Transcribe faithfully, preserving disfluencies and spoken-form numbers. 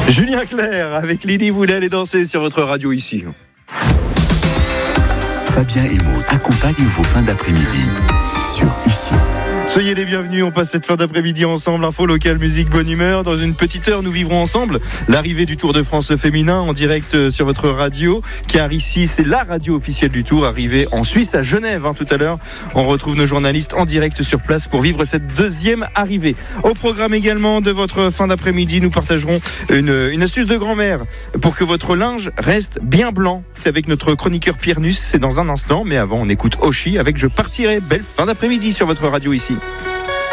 Julien Clerc avec Lily, vous voulez aller danser sur votre radio ici. Fabien et Maud accompagnent vos fins d'après-midi sur Ici. Soyez les bienvenus, on passe cette fin d'après-midi ensemble. Info locale, musique, bonne humeur. Dans une petite heure, nous vivrons ensemble l'arrivée du Tour de France féminin en direct sur votre radio. Car ici, c'est la radio officielle du Tour, arrivée en Suisse, à Genève. Hein, tout à l'heure, on retrouve nos journalistes en direct sur place pour vivre cette deuxième arrivée. Au programme également de votre fin d'après-midi, nous partagerons une, une astuce de grand-mère pour que votre linge reste bien blanc. C'est avec notre chroniqueur Pierre Nuss, c'est dans un instant. Mais avant, on écoute Oshi avec Je partirai. Belle fin d'après-midi sur votre radio ici.